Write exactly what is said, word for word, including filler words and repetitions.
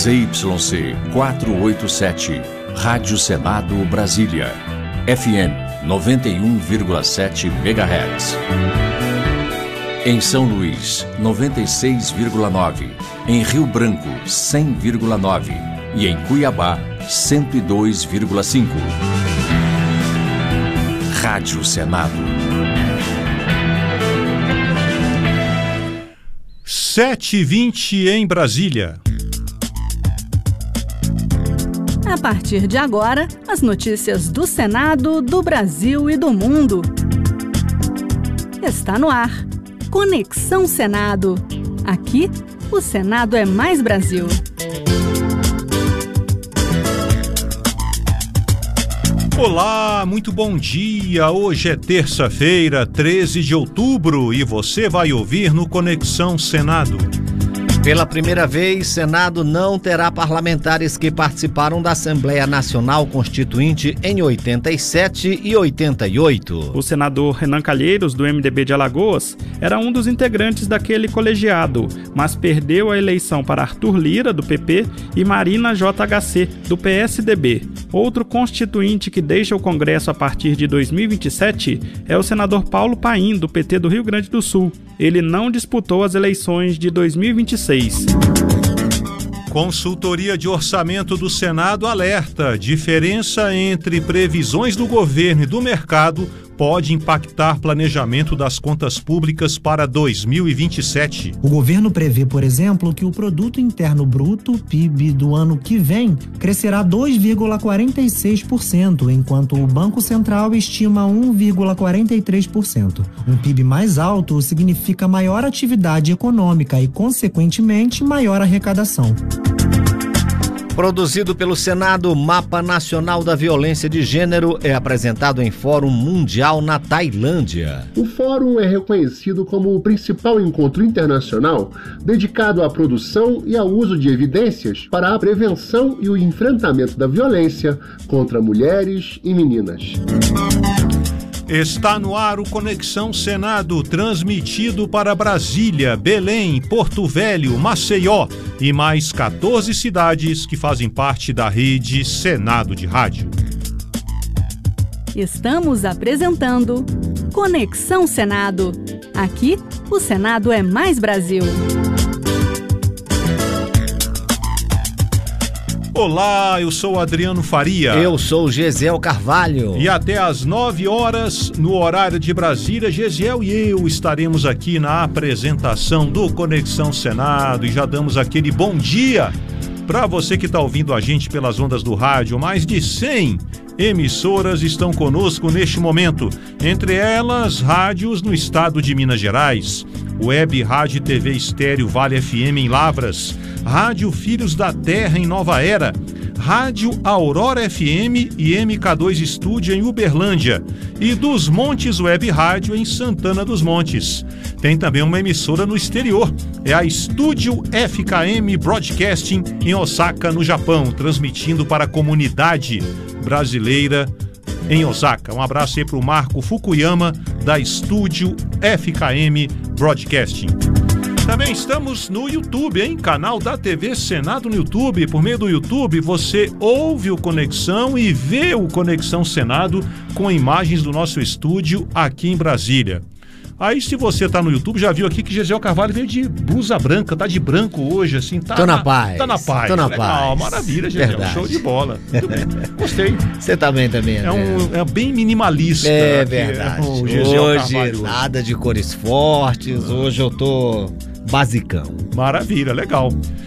Z Y C quatrocentos e oitenta e sete, Rádio Senado Brasília, F M noventa e um vírgula sete megahertz. Em São Luís, noventa e seis vírgula nove. Em Rio Branco, cem vírgula nove. E em Cuiabá, cento e dois vírgula cinco. Rádio Senado. sete e vinte em Brasília. A partir de agora, as notícias do Senado, do Brasil e do mundo. Está no ar. Conexão Senado. Aqui, o Senado é mais Brasil. Olá, muito bom dia. Hoje é terça-feira, treze de outubro, e você vai ouvir no Conexão Senado. Pela primeira vez, Senado não terá parlamentares que participaram da Assembleia Nacional Constituinte em oitenta e sete e oitenta e oito. O senador Renan Calheiros, do M D B de Alagoas, era um dos integrantes daquele colegiado, mas perdeu a eleição para Arthur Lira, do P P, e Marina J H C, do P S D B. Outro constituinte que deixa o Congresso a partir de dois mil e vinte e sete é o senador Paulo Paim, do P T do Rio Grande do Sul. Ele não disputou as eleições de dois mil e vinte e seis. Consultoria de Orçamento do Senado alerta: diferença entre previsões do governo e do mercado pode impactar planejamento das contas públicas para dois mil e vinte e sete. O governo prevê, por exemplo, que o Produto Interno Bruto, P I B, do ano que vem crescerá dois vírgula quarenta e seis por cento, enquanto o Banco Central estima um vírgula quarenta e três por cento. Um P I B mais alto significa maior atividade econômica e, consequentemente, maior arrecadação. Produzido pelo Senado, o Mapa Nacional da Violência de Gênero é apresentado em Fórum Mundial na Tailândia. O fórum é reconhecido como o principal encontro internacional dedicado à produção e ao uso de evidências para a prevenção e o enfrentamento da violência contra mulheres e meninas. Está no ar o Conexão Senado, transmitido para Brasília, Belém, Porto Velho, Maceió e mais quatorze cidades que fazem parte da rede Senado de Rádio. Estamos apresentando Conexão Senado. Aqui, o Senado é mais Brasil. Olá, eu sou Adriano Faria. Eu sou Gesiel Carvalho. E até às nove horas, no horário de Brasília, Gesiel e eu estaremos aqui na apresentação do Conexão Senado e já damos aquele bom dia para você que está ouvindo a gente pelas ondas do rádio. Mais de cem emissoras estão conosco neste momento, entre elas rádios no estado de Minas Gerais, Web Rádio e T V Estéreo Vale F M em Lavras, Rádio Filhos da Terra em Nova Era, Rádio Aurora F M e M K dois Estúdio em Uberlândia e dos Montes Web Rádio em Santana dos Montes. Tem também uma emissora no exterior, é a Estúdio F K M Broadcasting em Osaka, no Japão, transmitindo para a comunidade brasileira em Osaka. Um abraço aí para o Marco Fukuyama, da Estúdio F K M Broadcasting. Também estamos no YouTube, hein? Canal da T V Senado no YouTube. Por meio do YouTube, você ouve o Conexão e vê o Conexão Senado com imagens do nosso estúdio aqui em Brasília. Aí, se você tá no YouTube, já viu aqui que Gesiel Carvalho veio de blusa branca, tá de branco hoje, assim, tá... Tô na paz. Tá na paz. Tô na Legal, paz. maravilha, Gesiel. Verdade. Show de bola. Muito bem. Gostei. Você também, também, né? É, um, é bem minimalista. É aqui, verdade. é o Gesiel Hoje, Carvalho. nada de cores fortes. Hoje eu tô basicão. Maravilha, legal.